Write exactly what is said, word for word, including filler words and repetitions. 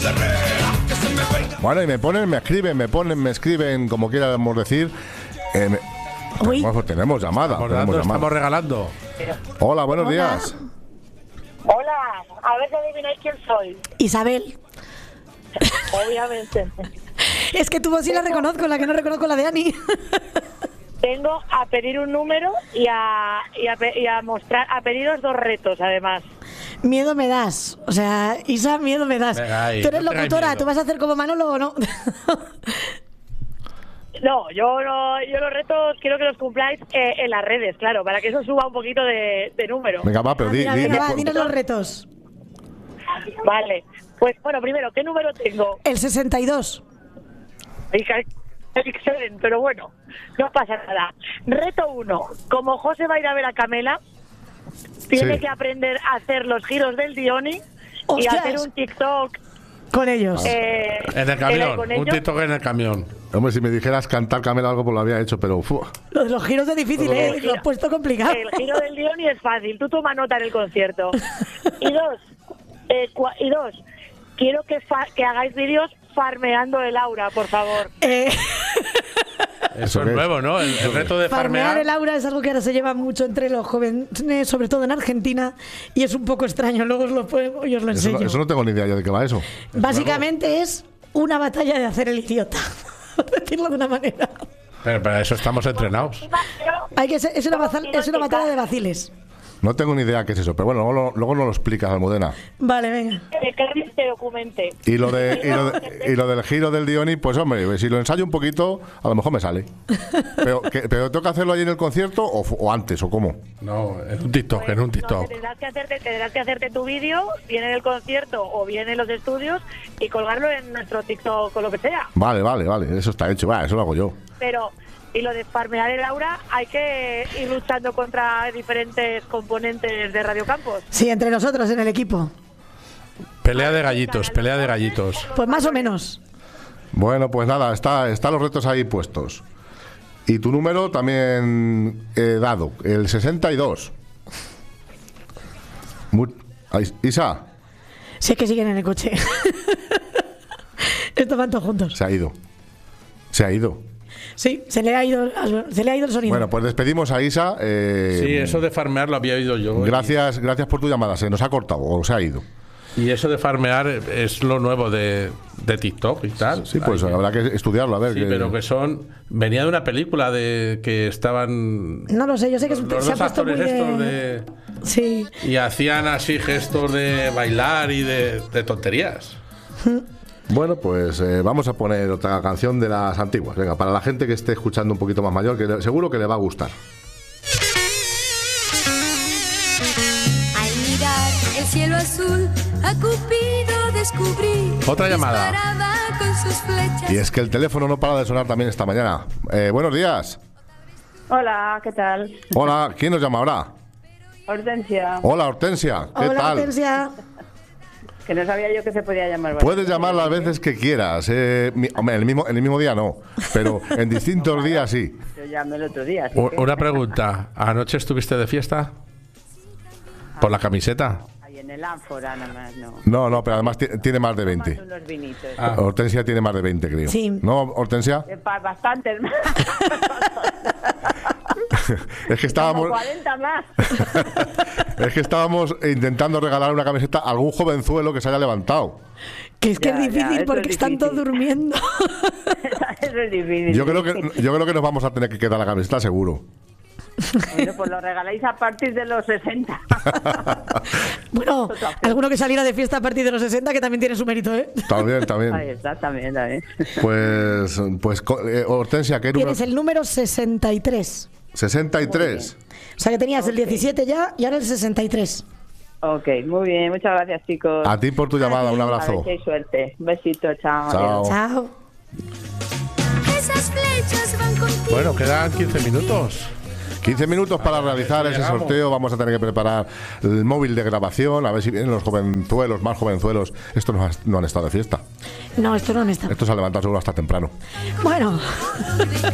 Bueno, y me ponen, me escriben, me ponen, me escriben, como quieramos decir. Eh, me, tenemos, tenemos llamada. Estamos, tenemos dando, llamada. estamos regalando. Hola, buenos Hola. días. Hola, a ver si adivináis quién soy. Isabel. Obviamente. Es que tu voz sí la reconozco, la que no reconozco la de Ani. Vengo a pedir un número y a, y a, pe- y a mostrar, a pediros dos retos, además. Miedo me das. O sea, Isa, miedo me das. Venga, ahí, Tú eres no tengáis locutora, miedo. ¿tú vas a hacer como Manolo o no? No, yo no, yo los retos quiero que los cumpláis eh, en las redes, claro, para que eso suba un poquito de, de número. Venga, va, pero Ah, di, mira, di- venga, di- va, por- dinos los retos. Vale, pues bueno, primero, ¿qué número tengo? El sesenta y dos. Excelente, pero bueno, no pasa nada. Reto uno, como José va a ir a ver a Camela, tiene Sí. que aprender a hacer los giros del Dioni y ¡Hostias! hacer un TikTok Con ellos. eh, En el camión, con un ellos. TikTok en el camión. Hombre, si me dijeras cantar Camela algo, pues lo había hecho, pero... fu, Lo de los giros es difícil, ¿eh? Lo has puesto complicado. El giro del Dioni es fácil, tú toma nota en el concierto. Y dos, eh, cua- y dos, quiero que, fa- que hagáis vídeos farmeando el aura, por favor. Eh, Eso qué es es? nuevo, ¿no? El, el reto de farmear farmear. el aura es algo que ahora se lleva mucho entre los jóvenes, sobre todo en Argentina, y es un poco extraño. Luego os lo, puedo- yo os lo Eso, enseño. no, eso no tengo ni idea yo de qué va eso. Básicamente es una batalla de hacer el idiota, por decirlo de una manera. Pero para eso estamos entrenados. Hay que ser- es, una baza- es una batalla de vaciles. No tengo ni idea qué es eso, pero bueno, luego, lo- luego nos lo explicas, Almudena. Vale, venga. Que Carlos te documente. Y lo, de, y, lo de- y lo del giro del Dioni, pues hombre, si lo ensayo un poquito, a lo mejor me sale. Pero, que- pero ¿tengo que hacerlo allí en el concierto o, fu- o antes o cómo? No, en un TikTok, en un No, TikTok. tendrás que hacerte, tendrás que hacerte tu vídeo, bien en el concierto o bien en los estudios y colgarlo en nuestro TikTok o lo que sea. Vale, vale, vale, eso está hecho, va, eso lo hago yo. Pero, y lo de farmear el aura, hay que ir luchando contra diferentes componentes de Radio Campos. Sí, entre nosotros en el equipo. Pelea de gallitos, pelea de gallitos. Pues más o menos. Bueno, pues nada, está, están los retos ahí puestos. Y tu número también he dado, el sesenta y dos. Mu- Ay, Isa, Si es que siguen en el coche. Estos van todos juntos. se ha ido. Se ha ido. Sí, se le ha ido, se le ha ido el sonido. Bueno, pues despedimos a Isa. eh, Sí, eso de farmear lo había oído yo. Gracias, gracias por tu llamada. Se nos ha cortado o se ha ido. Y eso de farmear es lo nuevo de, de TikTok y tal. Sí, pues Ahí. habrá que estudiarlo, a ver. Sí, que- pero que son. Venía de una película de que estaban. No lo sé, yo sé que es- Los se ha dos puesto muy actores estos de... de. Sí. Y hacían así gestos de bailar y de, de tonterías. Bueno, pues eh, vamos a poner otra canción de las antiguas. Venga, para la gente que esté escuchando un poquito más mayor, que le- seguro que le va a gustar. Al mirar el cielo azul, a Cupido descubrí. Otra llamada. Disparaba con sus flechas. Y es que el teléfono no para de sonar también esta mañana. Eh, buenos días. Hola, ¿qué tal? Hola, ¿quién nos llama ahora? Hortensia, Hola, Hortensia. ¿Qué Hola, tal? Hortensia. que no sabía yo que se podía llamar. Puedes llamar las veces que quieras. Eh, mi- hombre, el mismo, el mismo día no, pero en distintos días sí. Yo llamé el otro día. así U- que- Una pregunta. ¿Anoche estuviste de fiesta? ¿Por la camiseta? Ahí en el ánfora nada más, no. No, no, pero además ti- tiene más de Tomando veinte. unos vinitos. Ah. Hortensia tiene más de veinte, creo. Sí. ¿No, Hortensia? Eh, pa- Bastantes más. Es que estábamos, Como cuarenta más. es que estábamos intentando regalar una camiseta a algún jovenzuelo que se haya levantado. Que es que Ya, es ya, difícil eso porque es están todos difícil. durmiendo. Eso es difícil. Yo creo que, yo creo que nos vamos a tener que quedar la camiseta, seguro. Bueno, pues lo regaláis a partir de los sesenta. Bueno, alguno que saliera de fiesta a partir de los sesenta que también tiene su mérito, ¿eh? También, Ahí también. está, también, también. Pues, pues co- eh, Hortensia, ¿qué número? Tienes el número sesenta y tres. sesenta y tres. O sea que tenías el diecisiete ya y ahora el sesenta y tres. Ok, muy bien. Muchas gracias, chicos. A ti por tu llamada, un A ver abrazo. si hay suerte. Un besito, chao. Chao. adiós. Chao. Esas flechas van contigo. Bueno, quedan quince minutos. quince minutos para realizar ese llegamos. sorteo. Vamos a tener que preparar el móvil de grabación. A ver si vienen los jovenzuelos, más jovenzuelos. Estos no, has- no han estado de fiesta. No, esto no está. Estos se han levantado seguro hasta temprano. Bueno.